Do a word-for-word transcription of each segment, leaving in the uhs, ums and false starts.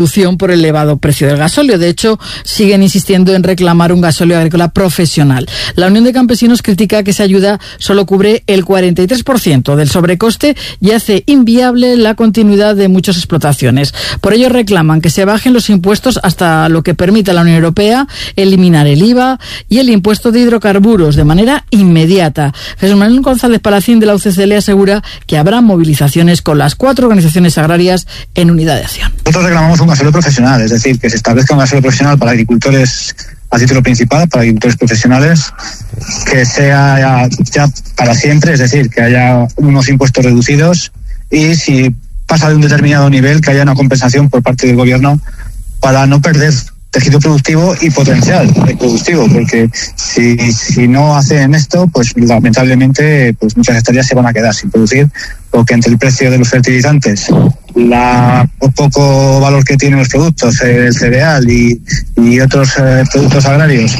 por el elevado precio del gasóleo. De hecho, siguen insistiendo en reclamar un gasóleo agrícola profesional. La Unión de Campesinos critica que esa ayuda solo cubre el cuarenta y tres por ciento del sobrecoste y hace inviable la continuidad de muchas explotaciones. Por ello reclaman que se bajen los impuestos hasta lo que permita la Unión Europea, eliminar el I V A y el impuesto de hidrocarburos de manera inmediata. Jesús Manuel González Palacín de la U C C L asegura que habrá movilizaciones con las cuatro organizaciones agrarias en unidad de acción. Nosotros reclamamos un gasóleo profesional, es decir, que se establezca un gasóleo profesional para agricultores a título principal, para agricultores profesionales, que sea ya, ya para siempre, es decir, que haya unos impuestos reducidos y si pasa de un determinado nivel, que haya una compensación por parte del gobierno para no perder tejido productivo y potencial productivo, porque si, si no hacen esto, pues lamentablemente pues muchas hectáreas se van a quedar sin producir, porque entre el precio de los fertilizantes, la poco valor que tienen los productos, el cereal y, y otros eh, productos agrarios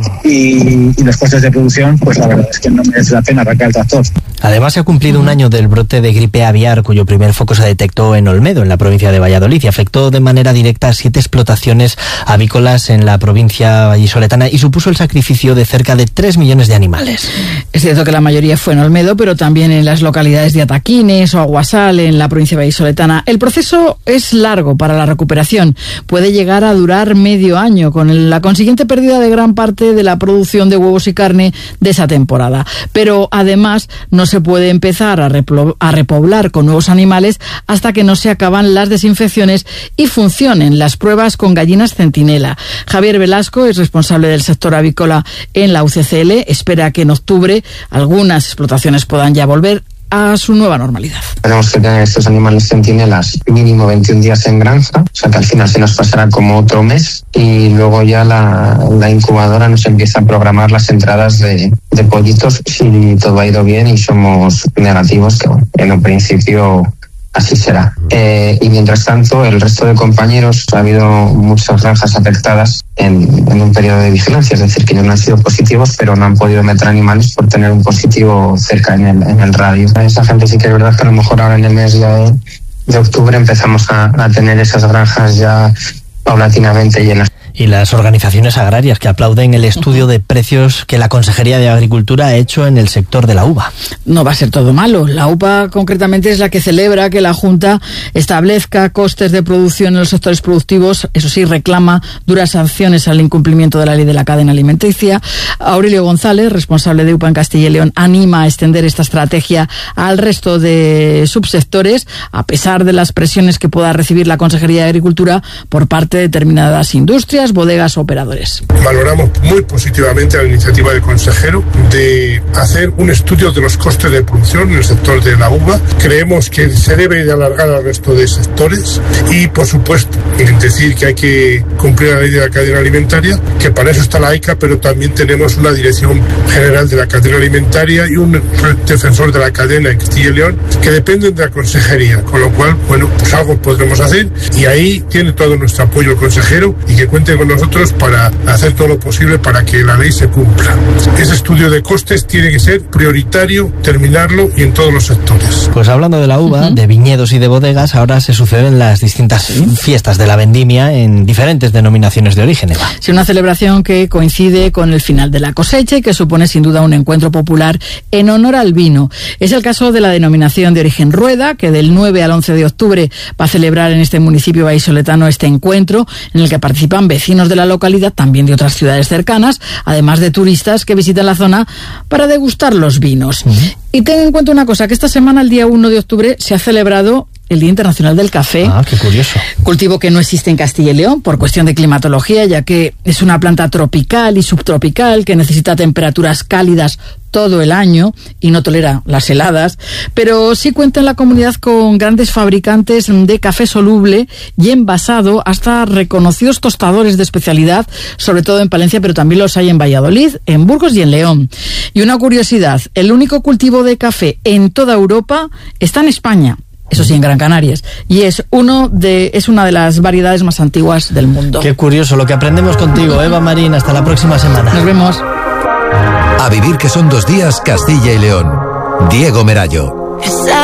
y, y los costes de producción, pues la verdad es que no merece la pena arrancar el tractor. Además, se ha cumplido un año del brote de gripe aviar, cuyo primer foco se detectó en Olmedo, en la provincia de Valladolid, y afectó de manera directa a siete explotaciones avícolas en la provincia vallisoletana y supuso el sacrificio de cerca de tres millones de animales. Es cierto que la mayoría fue en Olmedo, pero también en las localidades de Ataquines o Aguasal, en la provincia vallisoletana. El proceso es largo para la recuperación. Puede llegar a durar medio año, con la consiguiente pérdida de gran parte de la producción de huevos y carne de esa temporada. Pero además no se puede empezar a, replo- a repoblar con nuevos animales hasta que no se acaban las desinfecciones y funcionen las pruebas con gallinas centinela. Javier Velasco es responsable del sector avícola en la U C C L. Espera que en octubre algunas explotaciones puedan ya volver a su nueva normalidad. Tenemos que tener estos animales centinelas mínimo veintiún días en granja, o sea que al final se nos pasará como otro mes y luego ya la, la incubadora nos empieza a programar las entradas de, de pollitos si todo ha ido bien y somos negativos, que bueno, en un principio así será. Eh, y mientras tanto, el resto de compañeros, ha habido muchas granjas afectadas en, en un periodo de vigilancia, es decir, que no han sido positivos, pero no han podido meter animales por tener un positivo cerca en el, en el radio. Esa gente sí que es verdad que a lo mejor ahora en el mes de, de octubre empezamos a, a tener esas granjas ya paulatinamente llenas. Y las organizaciones agrarias que aplauden el estudio de precios que la Consejería de Agricultura ha hecho en el sector de la uva. No va a ser todo malo. La U P A concretamente es la que celebra que la Junta establezca costes de producción en los sectores productivos. Eso sí, reclama duras sanciones al incumplimiento de la ley de la cadena alimenticia. Aurelio González, responsable de U P A en Castilla y León, anima a extender esta estrategia al resto de subsectores, a pesar de las presiones que pueda recibir la Consejería de Agricultura por parte de determinadas industrias, bodegas o operadores. Valoramos muy positivamente la iniciativa del consejero de hacer un estudio de los costes de producción en el sector de la uva. Creemos que se debe de alargar al resto de sectores y, por supuesto, es decir que hay que cumplir la ley de la cadena alimentaria, que para eso está la A I C A, pero también tenemos una Dirección General de la Cadena Alimentaria y un defensor de la cadena en Castilla y León que dependen de la consejería, con lo cual, bueno, pues algo podremos hacer y ahí tiene todo nuestro apoyo el consejero y que cuente con nosotros para hacer todo lo posible para que la ley se cumpla. Ese estudio de costes tiene que ser prioritario, terminarlo y en todos los sectores. Pues hablando de la uva, uh-huh. de viñedos y de bodegas, ahora se suceden las distintas ¿Sí? fiestas de la vendimia en diferentes denominaciones de origen, Eva. Sí, una celebración que coincide con el final de la cosecha y que supone sin duda un encuentro popular en honor al vino. Es el caso de la denominación de origen Rueda, que del nueve al once de octubre va a celebrar en este municipio vallisoletano este encuentro, en el que participan vecinos de la localidad, también de otras ciudades cercanas, además de turistas que visitan la zona para degustar los vinos. Uh-huh. Y ten en cuenta una cosa, que esta semana, el día uno de octubre, se ha celebrado el Día Internacional del Café. Ah, qué curioso. Cultivo que no existe en Castilla y León por cuestión de climatología, ya que es una planta tropical y subtropical que necesita temperaturas cálidas todo el año y no tolera las heladas, pero sí cuenta en la comunidad con grandes fabricantes de café soluble y envasado, hasta reconocidos tostadores de especialidad, sobre todo en Palencia, pero también los hay en Valladolid, en Burgos y en León. Y una curiosidad, el único cultivo de café en toda Europa está en España. Eso sí, en Gran Canarias. Y es uno de es una de las variedades más antiguas del mundo. Qué curioso lo que aprendemos contigo, Eva Marín. Hasta la próxima semana. Nos vemos. A vivir que son dos días, Castilla y León. Diego Merallo.